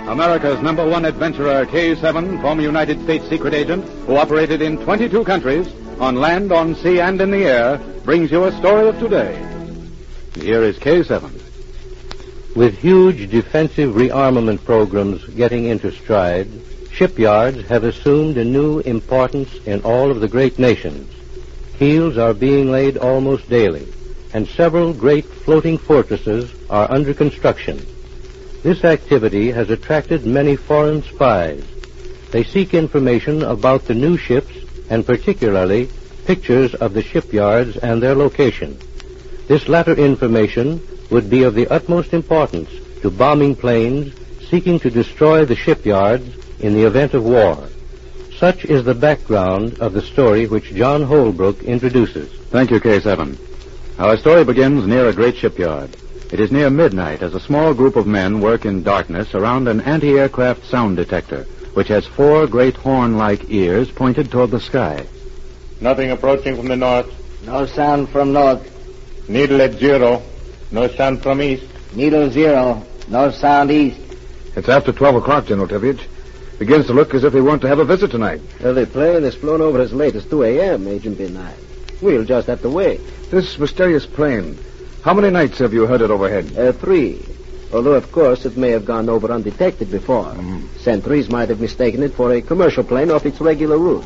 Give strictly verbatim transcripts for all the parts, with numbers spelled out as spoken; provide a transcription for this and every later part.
America's number one adventurer, K seven, former United States secret agent, who operated in twenty-two countries, on land, on sea, and in the air, brings you a story of today. Here is K seven. With huge defensive rearmament programs getting into stride, shipyards have assumed a new importance in all of the great nations. Keels are being laid almost daily, and several great floating fortresses are under construction. This activity has attracted many foreign spies. They seek information about the new ships and particularly pictures of the shipyards and their location. This latter information would be of the utmost importance to bombing planes seeking to destroy the shipyards in the event of war. Such is the background of the story which John Holbrook introduces. Thank you, K seven. Our story begins near a great shipyard. It is near midnight as a small group of men work in darkness around an anti-aircraft sound detector, which has four great horn-like ears pointed toward the sky. Nothing approaching from the north. No sound from north. Needle at zero. No sound from east. Needle zero. No sound east. It's after twelve o'clock, General Tivich. Begins to look as if we want to have a visit tonight. Well, the plane has flown over as late as two a.m., Agent B nine. We'll just have to wait. This mysterious plane, how many nights have you heard it overhead? Uh, three. Although, of course, it may have gone over undetected before. Mm. Sentries might have mistaken it for a commercial plane off its regular route.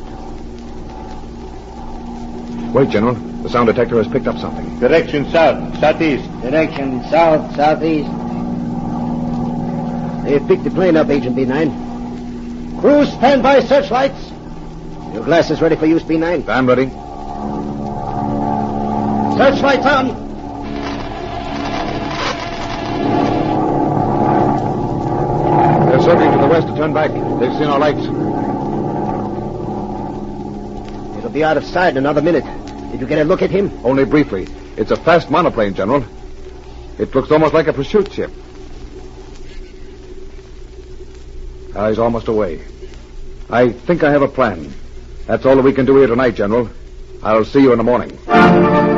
Wait, General. The sound detector has picked up something. Direction south, southeast. Direction south, southeast. They've picked the plane up, Agent B nine. Crew, stand by searchlights. Your glasses ready for use, B nine? I'm ready. Searchlights on. They're circling to the west to turn back. They've seen our lights. It'll be out of sight in another minute. Did you get a look at him? Only briefly. It's a fast monoplane, General. It looks almost like a pursuit ship. Ah, he's almost away. I think I have a plan. That's all that we can do here tonight, General. I'll see you in the morning.